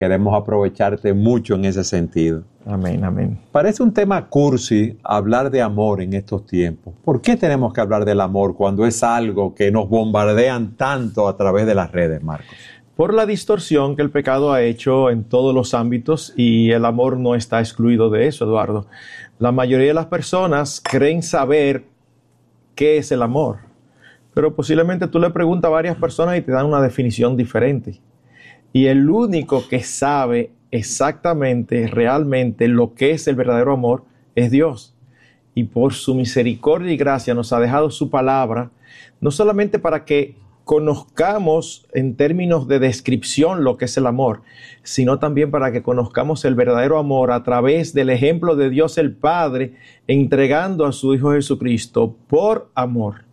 queremos aprovecharte mucho en ese sentido. Amén, amén. Parece un tema cursi hablar de amor en estos tiempos. ¿Por qué tenemos que hablar del amor cuando es algo que nos bombardean tanto a través de las redes, Marcos? Por la distorsión que el pecado ha hecho en todos los ámbitos, y el amor no está excluido de eso, Eduardo. La mayoría de las personas creen saber qué es el amor, pero posiblemente tú le preguntas a varias personas y te dan una definición diferente. Y el único que sabe exactamente, realmente, lo que es el verdadero amor es Dios. Y por su misericordia y gracia nos ha dejado su palabra, no solamente para que conozcamos en términos de descripción lo que es el amor, sino también para que conozcamos el verdadero amor a través del ejemplo de Dios el Padre, entregando a su Hijo Jesucristo por amor.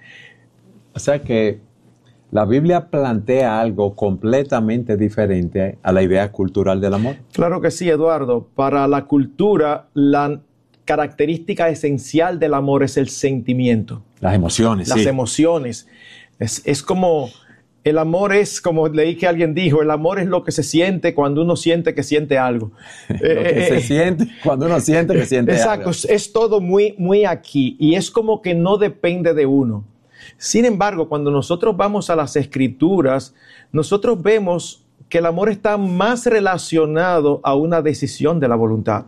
O sea que la Biblia plantea algo completamente diferente a la idea cultural del amor. Claro que sí, Eduardo. Para la cultura, la característica esencial del amor es el sentimiento. Las emociones, Las sí. emociones. Es como, el amor es, como leí que alguien dijo, el amor es lo que se siente cuando uno siente que siente algo. Lo que se siente cuando uno siente que siente exacto, algo. es todo muy, muy aquí, y es como que no depende de uno. Sin embargo, cuando nosotros vamos a las Escrituras, nosotros vemos que el amor está más relacionado a una decisión de la voluntad.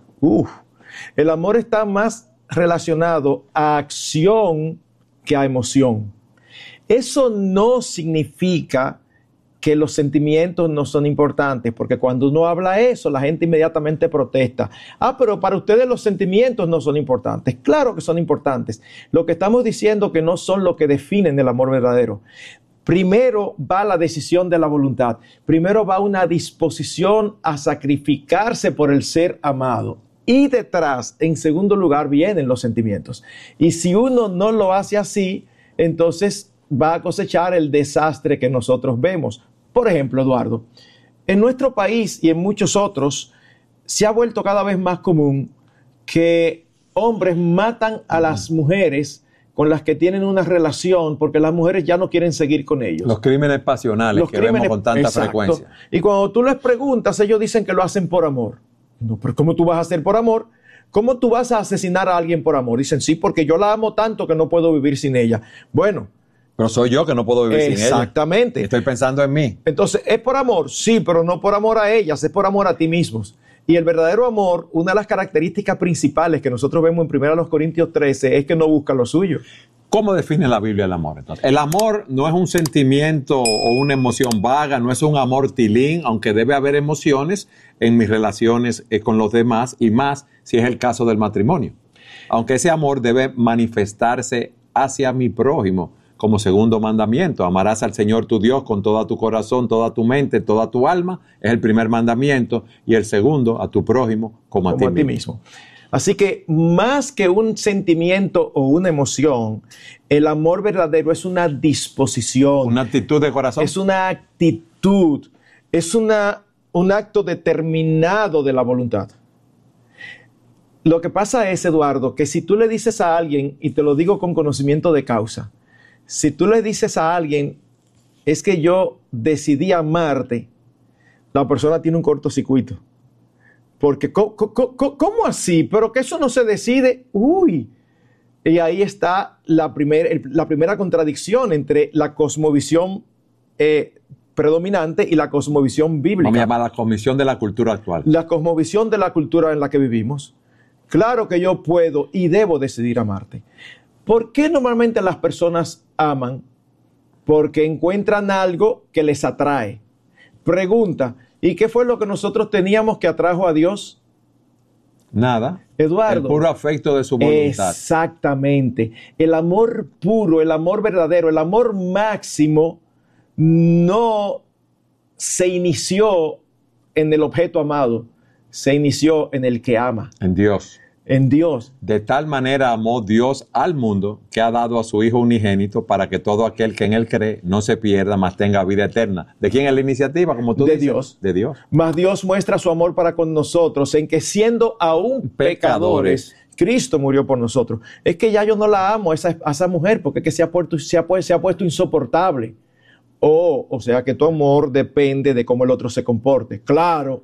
El amor está más relacionado a acción que a emoción. Eso no significa que los sentimientos no son importantes, porque cuando uno habla eso, la gente inmediatamente protesta. Pero para ustedes los sentimientos no son importantes. Claro que son importantes. Lo que estamos diciendo que no son lo que definen el amor verdadero. Primero va la decisión de la voluntad. Primero va una disposición a sacrificarse por el ser amado. Y detrás, en segundo lugar, vienen los sentimientos. Y si uno no lo hace así, entonces va a cosechar el desastre que nosotros vemos. Por ejemplo, Eduardo, en nuestro país y en muchos otros se ha vuelto cada vez más común que hombres matan a las mujeres con las que tienen una relación porque las mujeres ya no quieren seguir con ellos. Los crímenes pasionales vemos con tanta frecuencia. Y cuando tú les preguntas, ellos dicen que lo hacen por amor. No, pero ¿cómo tú vas a hacer por amor? ¿Cómo tú vas a asesinar a alguien por amor? Dicen, sí, porque yo la amo tanto que no puedo vivir sin ella. Bueno. Pero soy yo que no puedo vivir sin ella. Exactamente. Estoy pensando en mí. Entonces, ¿es por amor? Sí, pero no por amor a ellas, es por amor a ti mismos. Y el verdadero amor, una de las características principales que nosotros vemos en 1 Corintios 13 es que no busca lo suyo. ¿Cómo define la Biblia el amor? Entonces, el amor no es un sentimiento o una emoción vaga, no es un amor tilín, aunque debe haber emociones en mis relaciones con los demás, y más si es el caso del matrimonio. Aunque ese amor debe manifestarse hacia mi prójimo como segundo mandamiento. Amarás al Señor tu Dios con todo tu corazón, toda tu mente, toda tu alma, es el primer mandamiento, y el segundo, a tu prójimo como a ti mismo. Así que más que un sentimiento o una emoción, el amor verdadero es una disposición. Una actitud de corazón. Es una actitud, es un acto determinado de la voluntad. Lo que pasa es, Eduardo, que si tú le dices a alguien, y te lo digo con conocimiento de causa, si tú le dices a alguien, es que yo decidí amarte, la persona tiene un cortocircuito. Porque, ¿cómo así? Pero que eso no se decide. Y ahí está la primera contradicción entre la cosmovisión predominante y la cosmovisión bíblica. Vamos a llamar la cosmovisión de la cultura actual. La cosmovisión de la cultura en la que vivimos. Claro que yo puedo y debo decidir amarte. ¿Por qué normalmente las personas aman? Porque encuentran algo que les atrae. Pregunta, ¿y qué fue lo que nosotros teníamos que atrajo a Dios? Nada. Eduardo. El puro afecto de su voluntad. Exactamente. El amor puro, el amor verdadero, el amor máximo no se inició en el objeto amado, se inició en el que ama. En Dios. En Dios. De tal manera amó Dios al mundo que ha dado a su Hijo unigénito para que todo aquel que en Él cree no se pierda, mas tenga vida eterna. ¿De quién es la iniciativa? Como tú de dices. Dios. De Dios. Mas Dios muestra su amor para con nosotros en que siendo aún pecadores, Cristo murió por nosotros. Es que ya yo no la amo a esa mujer porque es que se ha puesto insoportable. O sea que tu amor depende de cómo el otro se comporte. Claro,